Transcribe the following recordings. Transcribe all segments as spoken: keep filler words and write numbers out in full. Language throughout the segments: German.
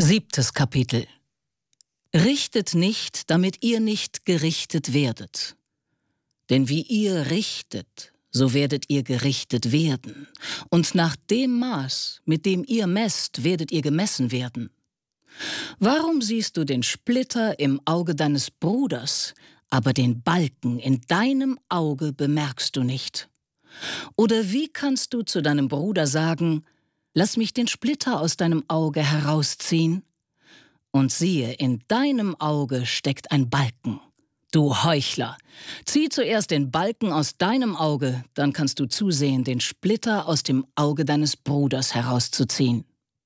Siebtes Kapitel. Richtet nicht, damit ihr nicht gerichtet werdet. Denn wie ihr richtet, so werdet ihr gerichtet werden. Und nach dem Maß, mit dem ihr messt, werdet ihr gemessen werden. Warum siehst du den Splitter im Auge deines Bruders, aber den Balken in deinem Auge bemerkst du nicht? Oder wie kannst du zu deinem Bruder sagen, lass mich den Splitter aus deinem Auge herausziehen? Und siehe, in deinem Auge steckt ein Balken. Du Heuchler, zieh zuerst den Balken aus deinem Auge, dann kannst du zusehen, den Splitter aus dem Auge deines Bruders herauszuziehen.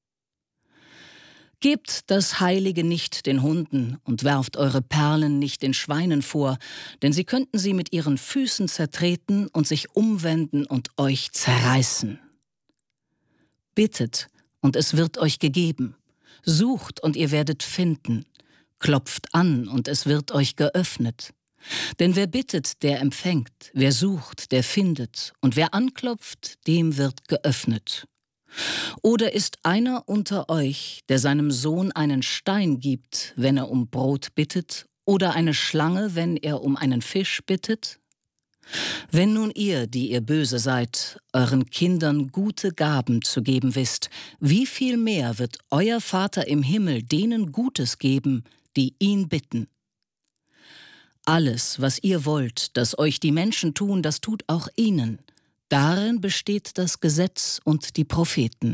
Gebt das Heilige nicht den Hunden und werft eure Perlen nicht den Schweinen vor, denn sie könnten sie mit ihren Füßen zertreten und sich umwenden und euch zerreißen. Bittet, und es wird euch gegeben. Sucht, und ihr werdet finden. Klopft an, und es wird euch geöffnet. Denn wer bittet, der empfängt. Wer sucht, der findet. Und wer anklopft, dem wird geöffnet. Oder ist einer unter euch, der seinem Sohn einen Stein gibt, wenn er um Brot bittet, oder eine Schlange, wenn er um einen Fisch bittet? Wenn nun ihr, die ihr böse seid, euren Kindern gute Gaben zu geben wisst, wie viel mehr wird euer Vater im Himmel denen Gutes geben, die ihn bitten? Alles, was ihr wollt, dass euch die Menschen tun, das tut auch ihnen. Darin besteht das Gesetz und die Propheten.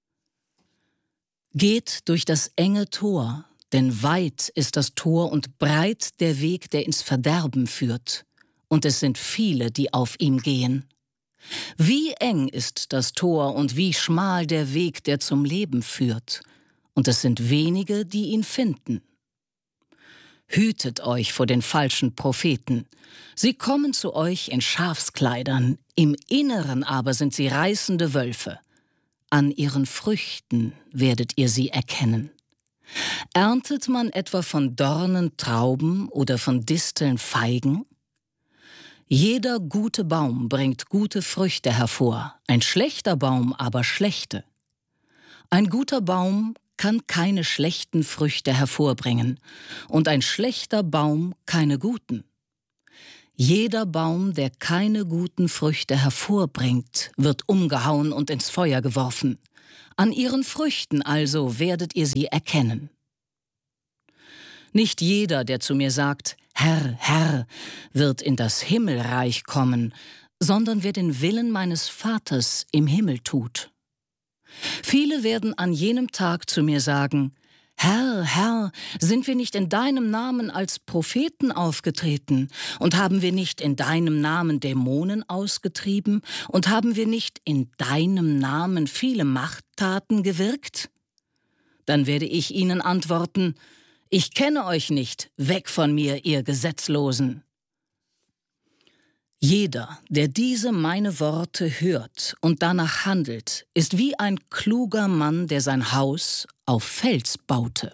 Geht durch das enge Tor, denn weit ist das Tor und breit der Weg, der ins Verderben führt. Und es sind viele, die auf ihm gehen. Wie eng ist das Tor und wie schmal der Weg, der zum Leben führt. Und es sind wenige, die ihn finden. Hütet euch vor den falschen Propheten. Sie kommen zu euch in Schafskleidern, im Inneren aber sind sie reißende Wölfe. An ihren Früchten werdet ihr sie erkennen. Erntet man etwa von Dornen Trauben oder von Disteln Feigen? Jeder gute Baum bringt gute Früchte hervor, ein schlechter Baum aber schlechte. Ein guter Baum kann keine schlechten Früchte hervorbringen und ein schlechter Baum keine guten. Jeder Baum, der keine guten Früchte hervorbringt, wird umgehauen und ins Feuer geworfen. An ihren Früchten also werdet ihr sie erkennen. Nicht jeder, der zu mir sagt, Herr, Herr, wird in das Himmelreich kommen, sondern wer den Willen meines Vaters im Himmel tut. Viele werden an jenem Tag zu mir sagen, Herr, Herr, sind wir nicht in deinem Namen als Propheten aufgetreten und haben wir nicht in deinem Namen Dämonen ausgetrieben und haben wir nicht in deinem Namen viele Machttaten gewirkt? Dann werde ich ihnen antworten, ich kenne euch nicht, weg von mir, ihr Gesetzlosen. Jeder, der diese meine Worte hört und danach handelt, ist wie ein kluger Mann, der sein Haus auf Fels baute.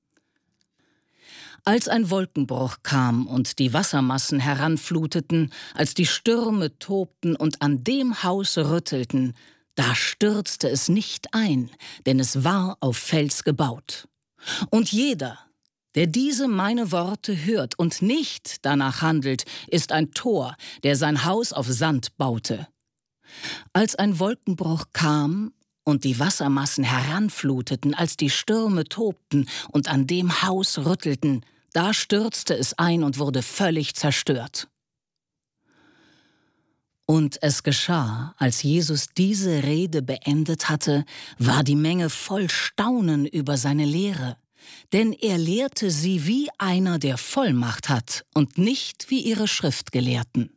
Als ein Wolkenbruch kam und die Wassermassen heranfluteten, als die Stürme tobten und an dem Haus rüttelten, da stürzte es nicht ein, denn es war auf Fels gebaut. Und jeder, der diese meine Worte hört und nicht danach handelt, ist ein Tor, der sein Haus auf Sand baute. Als ein Wolkenbruch kam und die Wassermassen heranfluteten, als die Stürme tobten und an dem Haus rüttelten, da stürzte es ein und wurde völlig zerstört. Und es geschah, als Jesus diese Rede beendet hatte, war die Menge voll Staunen über seine Lehre. Denn er lehrte sie wie einer, der Vollmacht hat, und nicht wie ihre Schriftgelehrten.